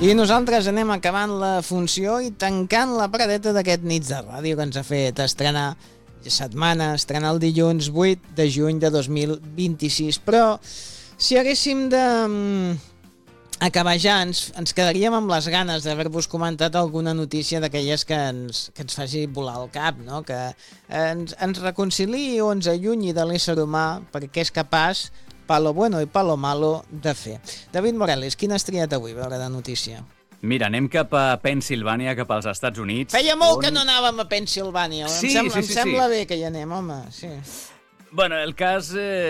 I nosaltres anem acabant la funció i tancant la paradeta d'aquest nits de ràdio que ens ha fet estrenar estrenar el dilluns 8 de juny de 2026. Però si haguéssim de acabar ja, ens quedaríem amb les ganes d'haver-vos comentat alguna notícia d'aquelles que ens faci volar el cap, no? Que ens reconciliï o ens allunyi de l'ésser humà perquè és capaç, palo bueno i palo malo, de fer. David Morales, quina has triat avui, veure de notícia? Mira, anem cap a Pennsilvània, cap als Estats Units. Feia molt que no anàvem a Pennsilvània. Em sembla bé que hi anem, home. Sí. Bueno, el cas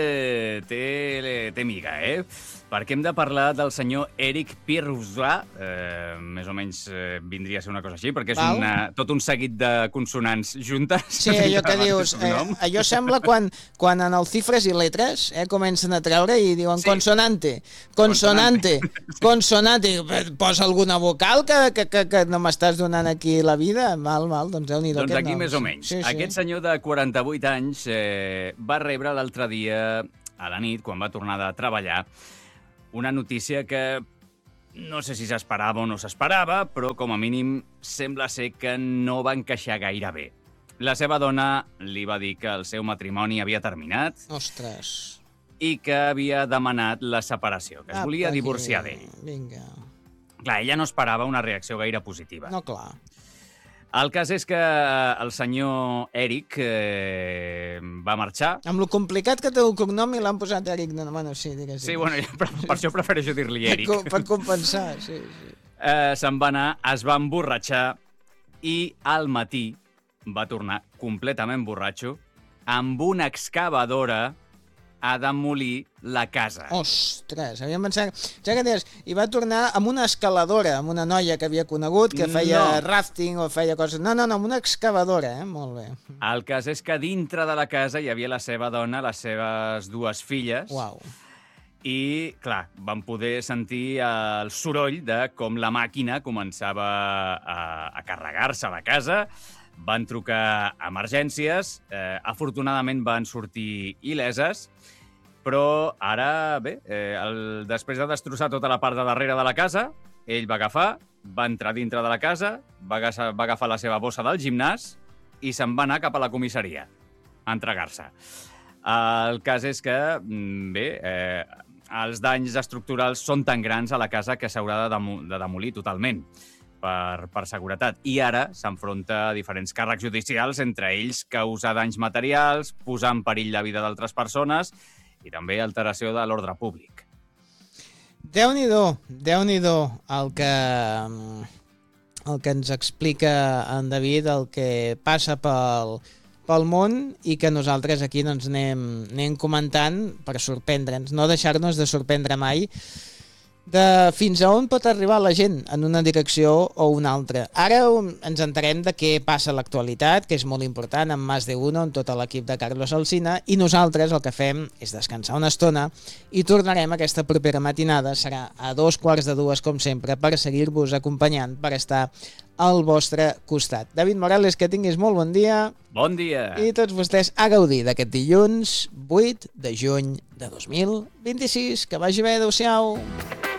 té miga, perquè hem de parlar del senyor Eric Pirzula, més o menys vindria a ser una cosa així, perquè és tot un seguit de consonants juntes. Sí, allò que dius, allò sembla quan en el xifres i letres comencen a treure i diuen consonante, posa alguna vocal que no m'estàs donant aquí la vida, mal, doncs Déu-n'hi-do. Doncs aquí més o menys. Aquest senyor de 48 anys va rebre l'altre dia, a la nit, quan va tornar de treballar, una notícia que no sé si s'esperava o no s'esperava, però com a mínim sembla ser que no va encaixar gaire bé. La seva dona li va dir que el seu matrimoni havia terminat. Ostres. I que havia demanat la separació, que es volia divorciar d'ell. Vinga. Clar, ella no esperava una reacció gaire positiva. No, clar. El cas és que el senyor Eric va marxar. Amb lo complicat que té el cognom i l'han posat Eric. No, bueno, sí, digues. Sí, bueno, per això prefereixo dir-li Eric. Per compensar, sí. Se'n va anar, es va emborratxar i al matí va tornar completament borratxo amb una excavadora a demolir la casa. Ostres, havíem pensat... Ja que deies, i va tornar amb una escaladora, amb una noia que havia conegut, que feia rafting o feia coses... No, amb una excavadora, molt bé. El cas és que dintre de la casa hi havia la seva dona, les seves dues filles. Uau. I, clar, van poder sentir el soroll de com la màquina començava a carregar-se a la casa. Van trucar a emergències, afortunadament van sortir il·leses, però ara, bé, després de destrossar tota la part de darrere de la casa, ell va entrar dintre de la casa, va agafar la seva bossa del gimnàs i se'n va anar cap a la comissaria a entregar-se. El cas és que, bé, els danys estructurals són tan grans a la casa que s'haurà de demolir totalment per seguretat. I ara s'enfronta a diferents càrrecs judicials, entre ells causar danys materials, posar en perill la vida d'altres persones i també alteració de l'ordre públic. Déu-n'hi-do el que ens explica en David, el que passa pel món i que nosaltres aquí doncs, anem comentant per sorprendre'ns, no deixar-nos de sorprendre mai de fins a on pot arribar la gent en una direcció o una altra. Ara ens enterem de què passa a l'actualitat, que és molt important, en Más de Uno, en tot l'equip de Carlos Alsina, i nosaltres el que fem és descansar una estona i tornarem aquesta propera matinada, serà a 2:15, com sempre, per seguir-vos acompanyant, per estar al vostre costat. David Morales, que tinguis molt bon dia. Bon dia. I tots vostès a gaudir d'aquest dilluns 8 de juny de 2026. Que vagi bé, adeu-siau.